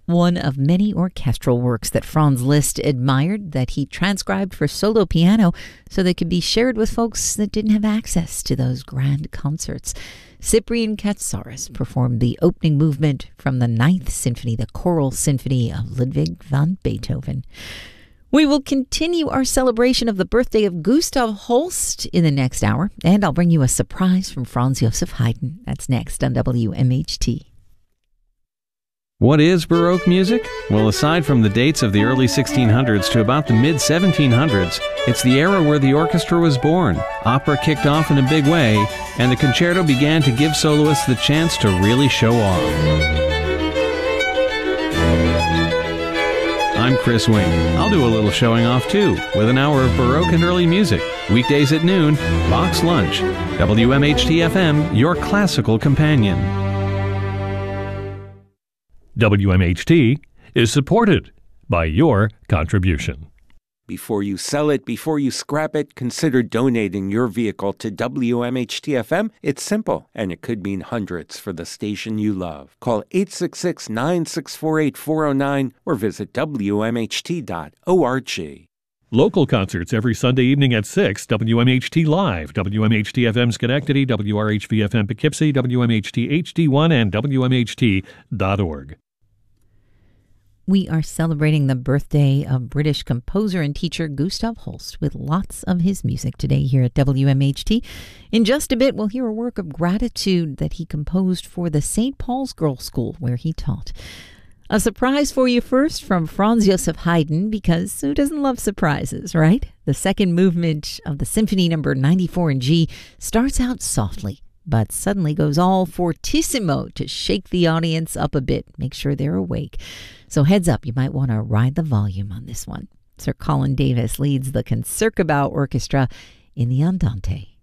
one of many orchestral works that Franz Liszt admired that he transcribed for solo piano so they could be shared with folks that didn't have access to those grand concerts. Cyprian Katsaris performed the opening movement from the Ninth Symphony, the Choral Symphony of Ludwig van Beethoven. We will continue our celebration of the birthday of Gustav Holst in the next hour, and I'll bring you a surprise from Franz Joseph Haydn. That's next on WMHT. What is Baroque music? Well, aside from the dates of the early 1600s to about the mid-1700s, it's the era where the orchestra was born, opera kicked off in a big way, and the concerto began to give soloists the chance to really show off. I'm Chris Wing. I'll do a little showing off too, with an hour of Baroque and early music. Weekdays at noon, Box Lunch. WMHT-FM, your classical companion. WMHT is supported by your contribution. Before you sell it, before you scrap it, consider donating your vehicle to WMHT-FM. It's simple, and it could mean hundreds for the station you love. Call 866-964-8409 or visit WMHT.org. Local concerts every Sunday evening at 6, WMHT Live, WMHT-FM Schenectady, WRHV-FM Poughkeepsie, WMHT HD1, and WMHT.org. We are celebrating the birthday of British composer and teacher Gustav Holst with lots of his music today here at WMHT. In just a bit, we'll hear a work of gratitude that he composed for the St. Paul's Girls' School where he taught. A surprise for you first from Franz Joseph Haydn, because who doesn't love surprises, right? The second movement of the Symphony No. 94 in G starts out softly, but suddenly goes all fortissimo to shake the audience up a bit, make sure they're awake. So heads up, you might want to ride the volume on this one. Sir Colin Davis leads the Concertgebouw Orchestra in the Andante.